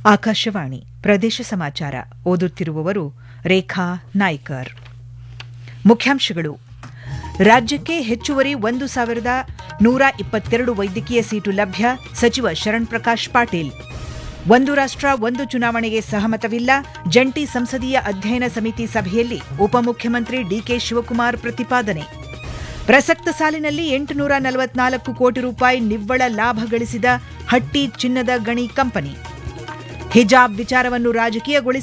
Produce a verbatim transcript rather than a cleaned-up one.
ಆಕಾಶವಾಣಿ ಪ್ರದೇಶ ಸಮಾಚಾರ ಓದುತ್ತಿರುವವರು ರೇಖಾ ನಾಯ್ಕರ್. ಮುಖ್ಯಾಂಶಗಳು: ರಾಜ್ಯಕ್ಕೆ ಹೆಚ್ಚುವರಿ ಒಂದು ಸಾವಿರದ ನೂರ ಇಪ್ಪತ್ತೆರಡು ವೈದ್ಯಕೀಯ ಸೀಟು ಲಭ್ಯ, ಸಚಿವ ಶರಣ್ ಪ್ರಕಾಶ್ ಪಾಟೀಲ್. ಒಂದು ರಾಷ್ಟ್ರ ಒಂದು ಚುನಾವಣೆಗೆ ಸಹಮತವಿಲ್ಲ, ಜಂಟಿ ಸಂಸದೀಯ ಅಧ್ಯಯನ ಸಮಿತಿ ಸಭೆಯಲ್ಲಿ ಉಪಮುಖ್ಯಮಂತ್ರಿ ಡಿಕೆ ಶಿವಕುಮಾರ್ ಪ್ರತಿಪಾದನೆ. ಪ್ರಸಕ್ತ ಸಾಲಿನಲ್ಲಿ ಎಂಟುನೂರ ನಲವತ್ನಾಲ್ಕು ಕೋಟಿ ರೂಪಾಯಿ ನಿವ್ವಳ ಲಾಭ ಗಳಿಸಿದ ಹಟ್ಟಿ ಚಿನ್ನದ ಗಣಿ ಕಂಪನಿ. ಹಿಜಾಬ್ ವಿಚಾರವನ್ನು ರಾಜಕೀಯಗೊಳಿಸಿ